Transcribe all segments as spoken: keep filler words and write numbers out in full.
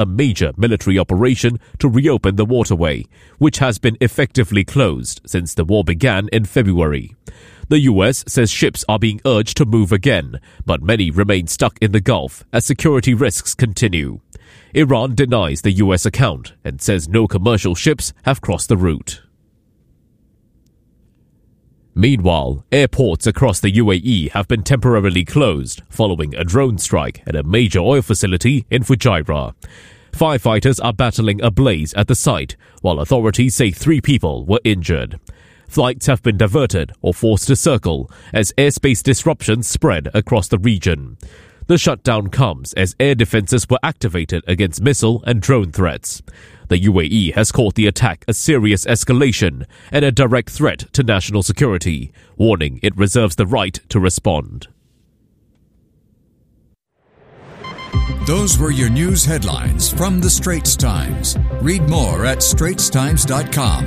a major military operation to reopen the waterway, which has been effectively closed since the war began in February. The U S says ships are being urged to move again, but many remain stuck in the Gulf as security risks continue. Iran denies the U S account and says no commercial ships have crossed the route. Meanwhile, airports across the U A E have been temporarily closed following a drone strike at a major oil facility in Fujairah. Firefighters are battling a blaze at the site, while authorities say three people were injured. Flights have been diverted or forced to circle as airspace disruptions spread across the region. The shutdown comes as air defenses were activated against missile and drone threats. The U A E has called the attack a serious escalation and a direct threat to national security, warning it reserves the right to respond. Those were your news headlines from the Straits Times. Read more at straits times dot com.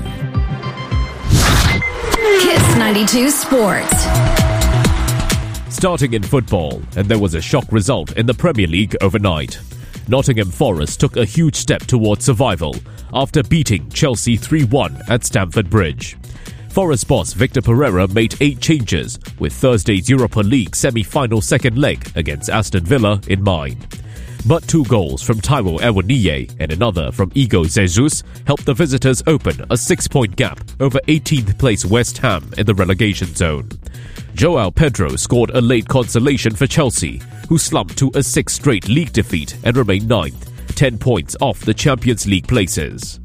Kiss ninety-two Sports. Starting in football, and there was a shock result in the Premier League overnight. Nottingham Forest took a huge step towards survival after beating Chelsea three one at Stamford Bridge. Forest boss Victor Pereira made eight changes, with Thursday's Europa League semi-final second leg against Aston Villa in mind. But two goals from Taiwo Awoniyi and another from Igor Jesus helped the visitors open a six-point gap over eighteenth place West Ham in the relegation zone. Joao Pedro scored a late consolation for Chelsea, who slumped to a sixth straight league defeat and remained ninth, ten points off the Champions League places.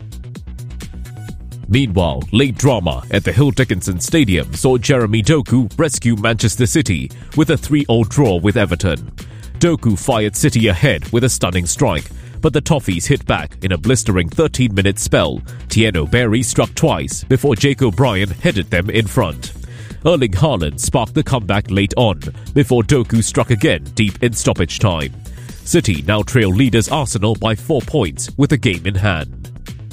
Meanwhile, late drama at the Hill Dickinson Stadium saw Jeremy Doku rescue Manchester City with a three all draw with Everton. Doku fired City ahead with a stunning strike, but the Toffees hit back in a blistering thirteen-minute spell. Tieno Berry struck twice before Jake O'Brien headed them in front. Erling Haaland sparked the comeback late on, before Doku struck again deep in stoppage time. City now trail leaders Arsenal by four points with a game in hand.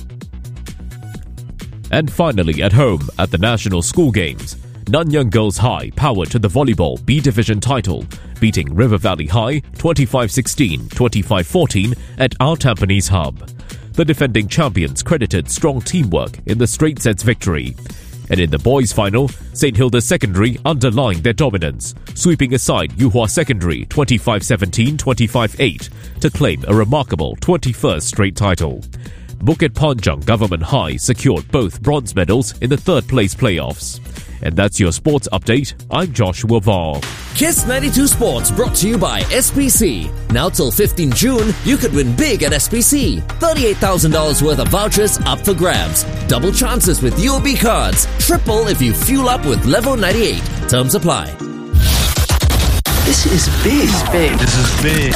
And finally at home at the National School Games, Nanyang Girls High powered to the volleyball B Division title, beating River Valley High twenty-five sixteen, twenty-five fourteen at our Tampines hub. The defending champions credited strong teamwork in the straight sets victory. And in the boys' final, Saint Hilda's Secondary underlined their dominance, sweeping aside Yuhua Secondary twenty-five seventeen, twenty-five eight to claim a remarkable twenty-first straight title. Bukit Panjang Government High secured both bronze medals in the third place playoffs. And that's your sports update. I'm Joshua Vaugh. Kiss ninety-two Sports brought to you by S P C. Now till fifteenth June, you could win big at S P C. thirty-eight thousand dollars worth of vouchers up for grabs. Double chances with U O B cards. Triple if you fuel up with Level ninety-eight. Terms apply. This is big. This is big. This is big.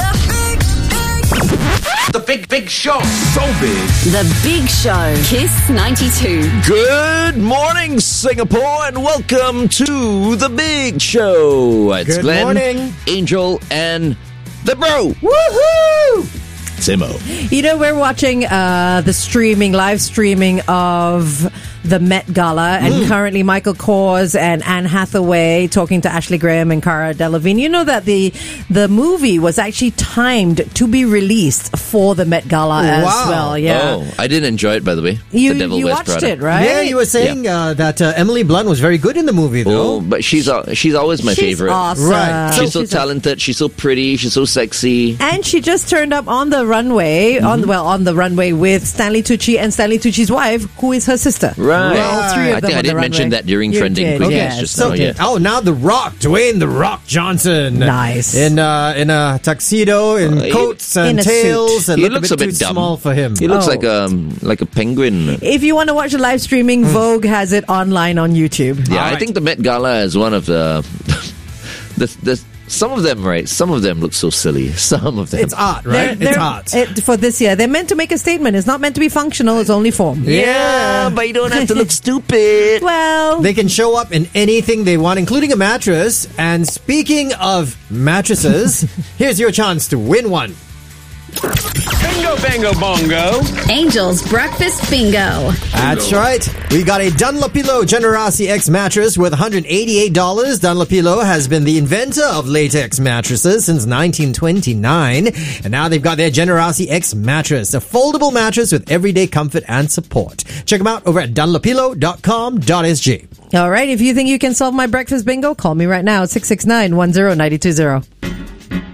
The big, big show. So big. The Big Show. Kiss ninety-two. Good morning, Singapore, and welcome to The Big Show. It's Good Glenn, morning. Angel, and the bro. Woohoo! Simo. You know, we're watching uh, the streaming, live streaming of the Met Gala, and Mm. currently Michael Kors and Anne Hathaway talking to Ashley Graham and Cara Delevingne. You know that the the movie was actually timed to be released for the Met Gala as Wow. well. Yeah, Oh, I did enjoy it, by the way. you the Devil you Wears watched Prada. it, right? Yeah, you were saying uh, that uh, Emily Blunt was very good in the movie, though. Oh, but she's al- she's always my She's favorite. awesome. Right. She's so She's a- talented. She's so pretty. She's so sexy. And she just turned up on the runway, on well, on the runway with Stanley Tucci and Stanley Tucci's wife, who is her sister. Right. Well, all three of I them think I on the did mention runway. that during You Trending did, Quick yes. just So, now. Yeah. oh, now The Rock, Dwayne The Rock Johnson. Nice. In, uh, in a tuxedo, in Uh, he- coats and In a tails. suit. It He looked looks a a bit bit too dumb. small for him. He looks Oh. like um like a penguin. If you want to watch the live streaming, Vogue has it online on YouTube. Yeah, I Alright. think the Met Gala is one of the the the some of them, right? Some of them look so silly. Some of them. It's art, right? They're- it's they're- art. it- for this year, they're meant to make a statement. It's not meant to be functional. It's only form. yeah, but you don't have to look stupid. Well, They can show up in anything they want, including a mattress. And speaking of mattresses, here's your chance to win one. Bingo, bango, bongo. Angel's Breakfast Bingo. That's right. We got a Dunlopillo Generosity X mattress worth one hundred eighty-eight dollars. Dunlopillo has been the inventor of latex mattresses since nineteen twenty-nine. And now they've got their Generosity X mattress, a foldable mattress with everyday comfort and support. Check them out over at dunlopillo dot com dot s g. All right. If you think you can solve my breakfast bingo, call me right now at six six nine, one zero nine two zero.